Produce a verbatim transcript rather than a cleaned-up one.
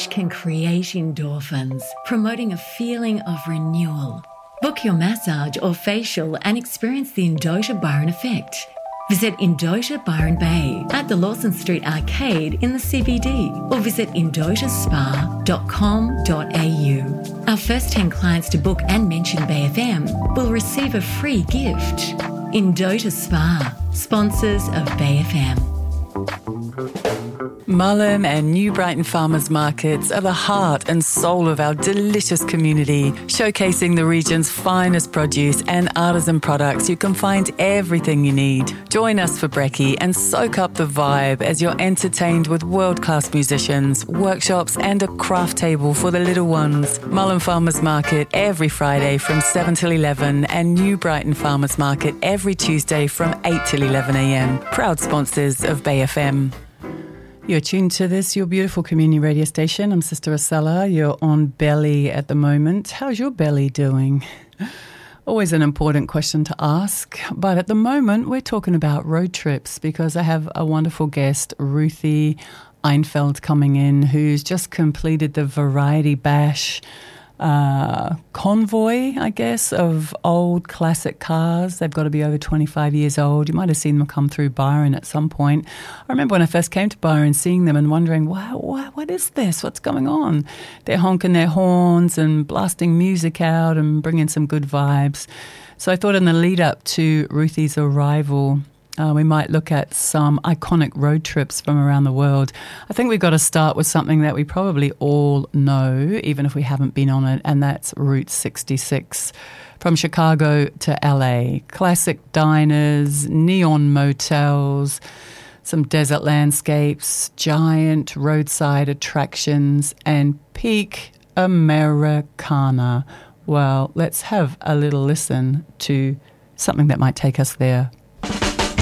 can create endorphins, promoting a feeling of renewal. Book your massage or facial and experience the Endota Byron effect. Visit Endota Byron Bay at the Lawson Street Arcade in the C B D or visit endota spa dot com dot a u. Our first ten clients to book and mention Bay F M will receive a free gift. Endota Spa, sponsors of Bay F M. Mullum and New Brighton Farmers Markets are the heart and soul of our delicious community, showcasing the region's finest produce and artisan products. You can find everything you need. Join us for brekkie and soak up the vibe as you're entertained with world-class musicians, workshops and a craft table for the little ones. Mullum Farmers Market every Friday from seven till eleven and New Brighton Farmers Market every Tuesday from eight till eleven a m. Proud sponsors of Bay F M. You're tuned to this, your beautiful community radio station. I'm Sister Acela. You're on belly at the moment. How's your belly doing? Always an important question to ask. But at the moment, we're talking about road trips because I have a wonderful guest, Ruthie Einfeld, coming in, who's just completed the Variety Bash uh, convoy, I guess, of old classic cars. They've got to be over twenty-five years old. You might have seen them come through Byron at some point. I remember when I first came to Byron seeing them and wondering, wow, wow, what is this? What's going on? They're honking their horns and blasting music out and bringing some good vibes. So I thought in the lead up to Ruthie's arrival, Uh, we might look at some iconic road trips from around the world. I think we've got to start with something that we probably all know, even if we haven't been on it, and that's Route sixty-six from Chicago to L A. Classic diners, neon motels, some desert landscapes, giant roadside attractions, and peak Americana. Well, let's have a little listen to something that might take us there.